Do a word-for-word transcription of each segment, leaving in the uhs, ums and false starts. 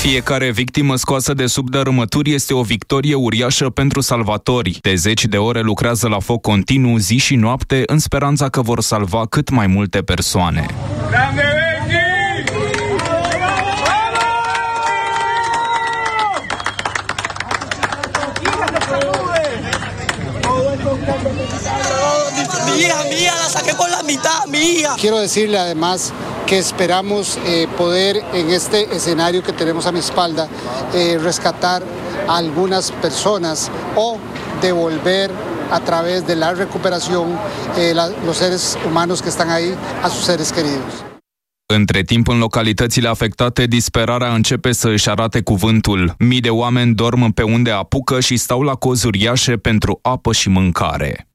Fiecare victimă scoasă de sub dărâmături este o victorie uriașă pentru salvatori. De zeci de ore lucrează la foc continuu, zi și noapte, în speranța că vor salva cât mai multe persoane. Mía, mía, la saqué con la mitad, mía. Quiero decirle además que esperamos eh, poder en este escenario que tenemos a mi espalda eh, rescatar a algunas personas o devolver a través de la recuperación eh, la, los seres humanos que están ahí a sus seres queridos. Între timp, în localitățile afectate, disperarea începe să își arate cuvântul. Mii de oameni dorm pe unde apucă și stau la cozi uriașe pentru apă și mâncare.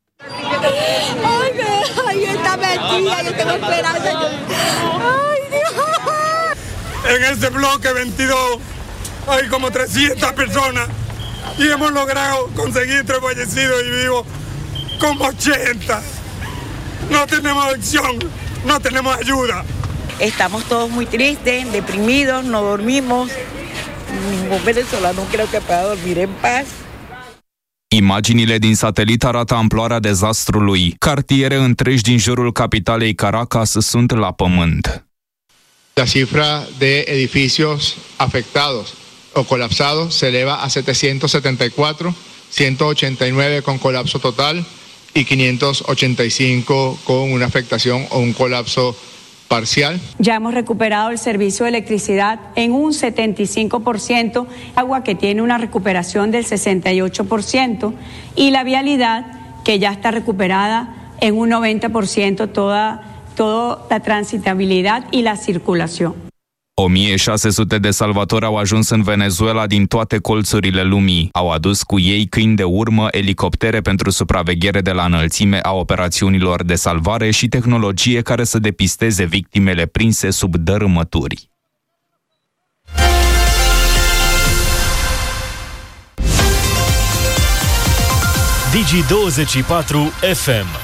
En este bloque veintidós hay como trescientas personas y hemos logrado conseguir entre fallecidos y vivos como ochenta. No tenemos acción, no tenemos ayuda. Estamos todos muy tristes, deprimidos, no dormimos. Ningún venezolano creo que pueda dormir en paz. Imaginile din satelit arată amploarea dezastrului. Cartiere întregi din jurul capitalei Caracas sunt la pământ. La cifra de edificios afectados o colapsados se eleva a setecientos setenta y cuatro, ciento ochenta y nueve con colapso total y quinientos ochenta y cinco con una afectación o un colapso parcial. Ya hemos recuperado el servicio de electricidad en un setenta y cinco por ciento, agua que tiene una recuperación del sesenta y ocho por ciento y la vialidad que ya está recuperada en un noventa por ciento toda, toda la transitabilidad y la circulación. o mie șase sute de salvatori au ajuns în Venezuela din toate colțurile lumii. Au adus cu ei câini de urmă, elicoptere pentru supraveghere de la înălțime a operațiunilor de salvare și tehnologie care să depisteze victimele prinse sub dărâmături. Digi douăzeci și patru F M.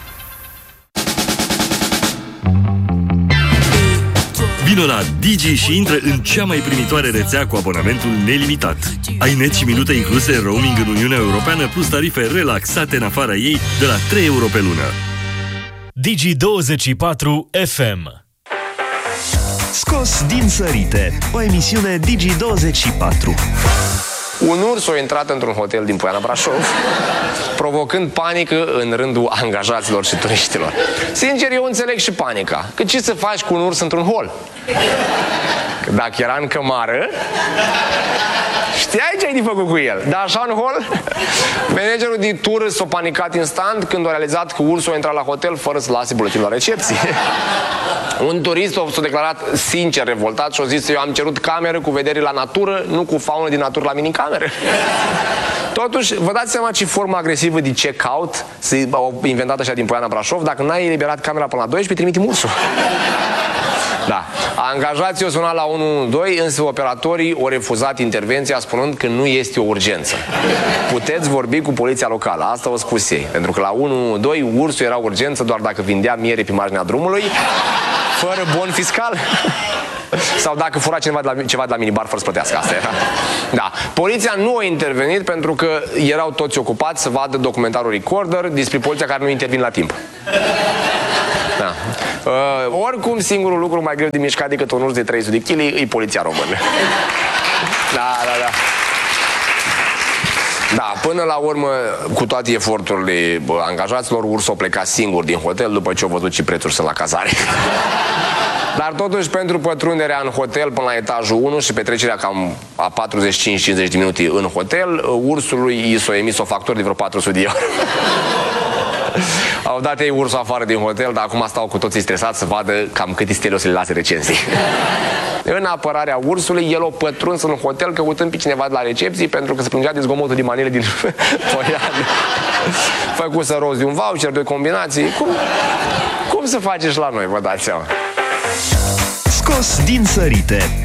Vino la Digi și intră în cea mai primitoare rețea cu abonamentul nelimitat. Ai net și minute incluse în roaming în Uniunea Europeană, plus tarife relaxate în afara ei de la trei euro pe lună. Digi douăzeci și patru F M. Scos din sărite, o emisiune Digi douăzeci și patru. Un urs a intrat într-un hotel din Poiana Brașov, provocând panică în rândul angajaților și turiștilor. Sincer, eu înțeleg și panica. Că ce să faci cu un urs într-un hol? Că dacă era în cămară, știai ce ai de făcut cu el. Dar așa în hol, managerul de tur s-a panicat instant când a realizat că ursul a intrat la hotel fără să lase buletin la recepție. Un turist s-a declarat sincer revoltat și a zis: eu am cerut cameră cu vedere la natură, nu cu faună din natură la minicameră. Totuși, vă dați seama ce formă agresivă de check-out au inventat așa din Poiana Brașov? Dacă n-ai eliberat camera până la doisprezece, trimitem ursul. Da. Angajații au sunat la unu unu doi, însă operatorii au refuzat intervenția spunând că nu este o urgență. Puteți vorbi cu poliția locală, asta au spus ei. Pentru că la unu unu doi ursul era urgență doar dacă vindea miere pe marginea drumului, fără bon fiscal. Sau dacă fura cineva de la, ceva de la minibar fără să plătească. Asta era. Da. Poliția nu a intervenit pentru că erau toți ocupați să vadă documentarul Recorder despre poliția care nu intervine la timp. Da. Uh, oricum, singurul lucru mai greu de mișcat decât un urs de trei sute de kilograme e poliția română. Da, da, da. Da, până la urmă, cu toate eforturile bă, angajaților, ursul a plecat singur din hotel după ce au văzut ce prețuri sunt la cazare. Dar totuși, pentru pătrunderea în hotel până la etajul unu și petrecerea cam a patruzeci și cinci cincizeci de minute în hotel, ursului i s-a emis o factură de vreo patru sute de euro. Au dat ei ursul afară din hotel, dar acum stau cu toții stresați să vadă cam câte stele o să le lase recenzii. În apărarea ursului, el a pătruns în hotel căutând pe cineva de la recepție pentru că se plângea de zgomotul de manele din Poiană. Făcuse rost de un voucher, de combinații. Cum, cum să faceți la noi, vă dați seama? Scos din sărite,